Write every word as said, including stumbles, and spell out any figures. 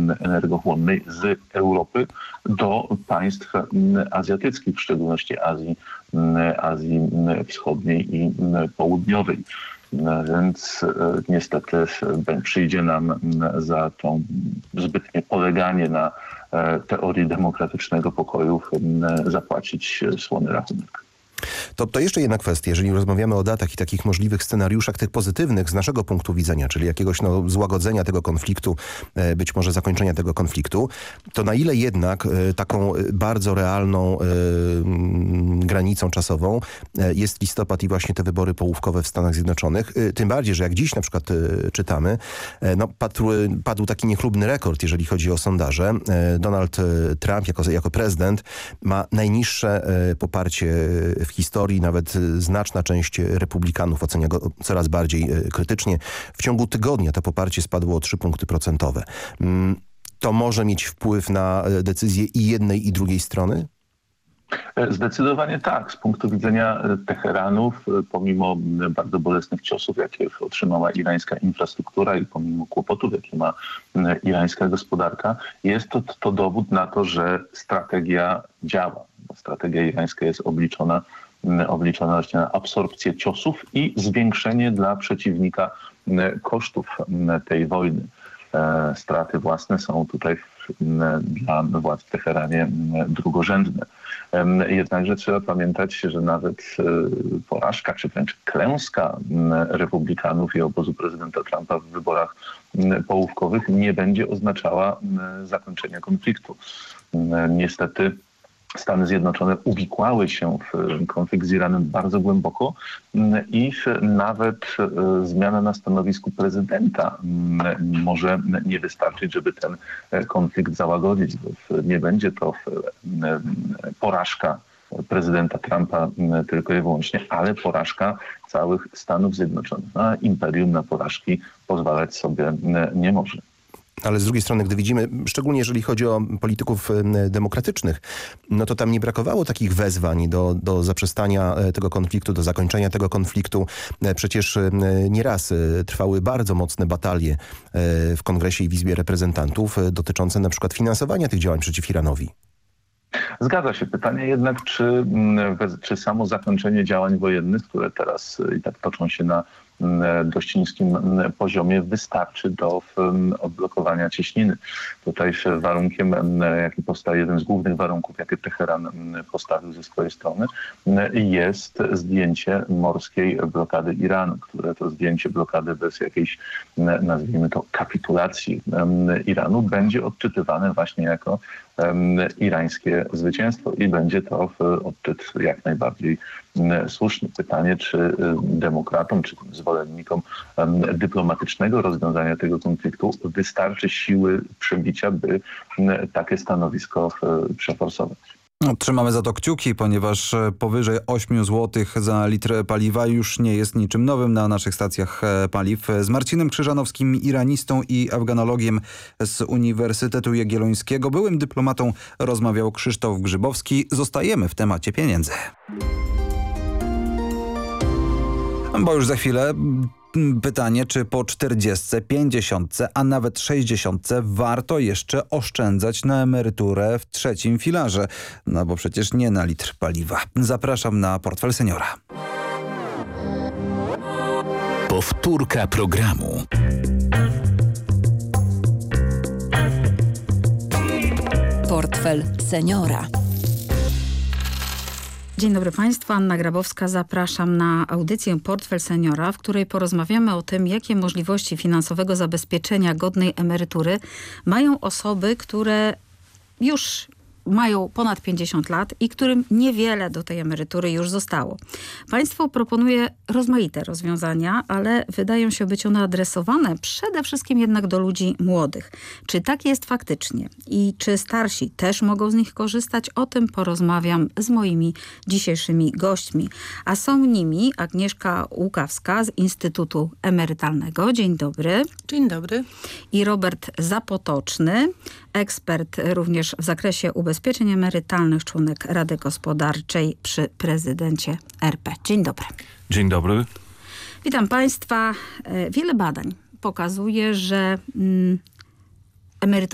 energochłonnej z Europy do państw azjatyckich, w szczególności Azji, Azji Wschodniej i Południowej. Więc niestety przyjdzie nam za to zbytnie poleganie na teorii demokratycznego pokoju zapłacić słony rachunek. To, to jeszcze jedna kwestia, jeżeli rozmawiamy o datach i takich możliwych scenariuszach, tych pozytywnych z naszego punktu widzenia, czyli jakiegoś no, złagodzenia tego konfliktu, być może zakończenia tego konfliktu, to na ile jednak taką bardzo realną y, granicą czasową jest listopad i właśnie te wybory połówkowe w Stanach Zjednoczonych. Tym bardziej, że jak dziś na przykład y, czytamy, no, padł, padł taki niechlubny rekord, jeżeli chodzi o sondaże. Donald Trump jako, jako prezydent ma najniższe y, poparcie w historii, nawet znaczna część republikanów ocenia go coraz bardziej krytycznie. W ciągu tygodnia to poparcie spadło o trzy punkty procentowe. To może mieć wpływ na decyzje i jednej, i drugiej strony? Zdecydowanie tak. Z punktu widzenia Teheranów, pomimo bardzo bolesnych ciosów, jakie otrzymała irańska infrastruktura i pomimo kłopotów, jakie ma irańska gospodarka, jest to, to dowód na to, że strategia działa. Strategia irańska jest obliczona, obliczona właśnie na absorpcję ciosów i zwiększenie dla przeciwnika kosztów tej wojny. Straty własne są tutaj dla władz w Teheranie drugorzędne. Jednakże trzeba pamiętać, że nawet porażka, czy wręcz klęska republikanów i obozu prezydenta Trumpa w wyborach połówkowych nie będzie oznaczała zakończenia konfliktu. Niestety Stany Zjednoczone uwikłały się w konflikt z Iranem bardzo głęboko i nawet zmiana na stanowisku prezydenta może nie wystarczyć, żeby ten konflikt załagodzić. Nie będzie to porażka prezydenta Trumpa tylko i wyłącznie, ale porażka całych Stanów Zjednoczonych. A imperium na porażki pozwalać sobie nie może. Ale z drugiej strony, gdy widzimy, szczególnie jeżeli chodzi o polityków demokratycznych, no to tam nie brakowało takich wezwań do, do zaprzestania tego konfliktu, do zakończenia tego konfliktu. Przecież nieraz trwały bardzo mocne batalie w Kongresie i w Izbie Reprezentantów dotyczące na przykład finansowania tych działań przeciw Iranowi. Zgadza się. Pytanie jednak, czy, czy samo zakończenie działań wojennych, które teraz i tak toczą się na dość niskim poziomie, wystarczy do odblokowania cieśniny. Tutaj warunkiem, jaki powstaje, jeden z głównych warunków, jakie Teheran postawił ze swojej strony, jest zdjęcie morskiej blokady Iranu, które to zdjęcie blokady bez jakiejś, nazwijmy to, kapitulacji Iranu będzie odczytywane właśnie jako irańskie zwycięstwo i będzie to odczyt jak najbardziej słuszny. Pytanie, czy demokratom, czy zwolennikom dyplomatycznego rozwiązania tego konfliktu wystarczy siły przebicia, by takie stanowisko przeforsować. Trzymamy za to kciuki, ponieważ powyżej ośmiu złotych za litr paliwa już nie jest niczym nowym na naszych stacjach paliw. Z Marcinem Krzyżanowskim, iranistą i afganologiem z Uniwersytetu Jagiellońskiego, byłym dyplomatą, rozmawiał Krzysztof Grzybowski. Zostajemy w temacie pieniędzy. Bo już za chwilę pytanie, czy po czterdziestce, pięćdziesiątce, a nawet sześćdziesiątce warto jeszcze oszczędzać na emeryturę w trzecim filarze. No bo przecież nie na litr paliwa. Zapraszam na Portfel Seniora. Powtórka programu. Portfel Seniora. Dzień dobry Państwu, Anna Grabowska. Zapraszam na audycję Portfel Seniora, w której porozmawiamy o tym, jakie możliwości finansowego zabezpieczenia godnej emerytury mają osoby, które już mają ponad pięćdziesiąt lat i którym niewiele do tej emerytury już zostało. Państwo proponuje rozmaite rozwiązania, ale wydają się być one adresowane przede wszystkim jednak do ludzi młodych. Czy tak jest faktycznie i czy starsi też mogą z nich korzystać? O tym porozmawiam z moimi dzisiejszymi gośćmi. A są nimi Agnieszka Łukawska z Instytutu Emerytalnego. Dzień dobry. Dzień dobry. I Robert Zapotoczny, ekspert również w zakresie ubezpieczeń emerytalnych, członek Rady Gospodarczej przy prezydencie R P. Dzień dobry. Dzień dobry. Witam Państwa. Wiele badań pokazuje, że mm, emerytura